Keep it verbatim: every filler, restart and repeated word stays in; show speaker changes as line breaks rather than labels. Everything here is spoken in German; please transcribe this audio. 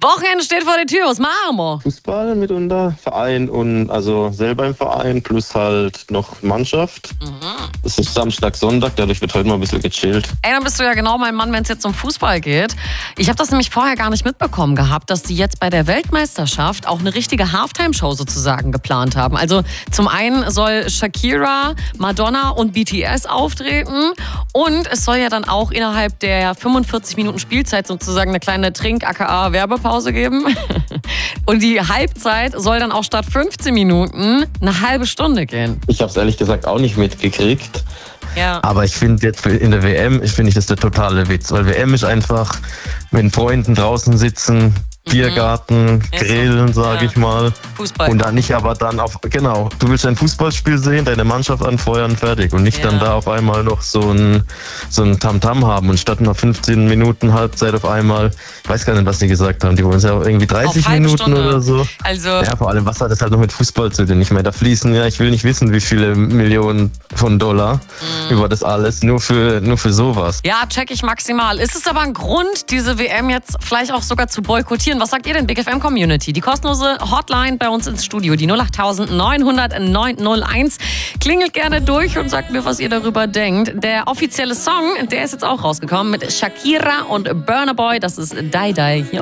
Wochenende steht vor der Tür, was machen wir?
Fußball mitunter, Verein und also selber im Verein plus halt noch Mannschaft. Mhm. Es ist Samstag, Sonntag, dadurch wird heute mal ein bisschen gechillt.
Ey, dann bist du ja genau mein Mann, wenn es jetzt um Fußball geht. Ich habe das nämlich vorher gar nicht mitbekommen gehabt, dass die jetzt bei der Weltmeisterschaft auch eine richtige Halftime-Show sozusagen geplant haben. Also zum einen soll Shakira, Madonna und B T S auftreten und es soll ja dann auch innerhalb der fünfundvierzig Minuten Spielzeit sozusagen eine kleine Trink-, aka Werbepause geben. Und die Halbzeit soll dann auch statt fünfzehn Minuten eine halbe Stunde gehen.
Ich habe es ehrlich gesagt auch nicht mitgekriegt.
Ja.
Aber ich finde jetzt in der W M, ich finde ich das der totale Witz. Weil W M ist einfach mit Freunden draußen sitzen, Biergarten,
mhm.
Grillen, sage
ja.
ich mal.
Fußball.
Und dann nicht aber dann auf, genau, du willst ein Fußballspiel sehen, deine Mannschaft anfeuern, fertig. Und nicht
ja.
dann da auf einmal noch so ein, so ein Tamtam haben. Und statt nach fünfzehn Minuten Halbzeit auf einmal, ich weiß gar nicht, was die gesagt haben, die wollen es ja irgendwie dreißig Minuten oder so.
Also
ja, vor allem, was hat das halt noch mit Fußball zu tun? Ich meine, da fließen, ja, ich will nicht wissen, wie viele Millionen von Dollar mhm. über das alles, nur für, nur für sowas.
Ja, check ich maximal. Ist es aber ein Grund, diese W M jetzt vielleicht auch sogar zu boykottieren? Was sagt ihr denn, Big F M Community? Die kostenlose Hotline bei uns ins Studio, die null acht neun null null neun null eins. Klingelt gerne durch und sagt mir, was ihr darüber denkt. Der offizielle Song, der ist jetzt auch rausgekommen mit Shakira und Burna Boy. Das ist Die Die hier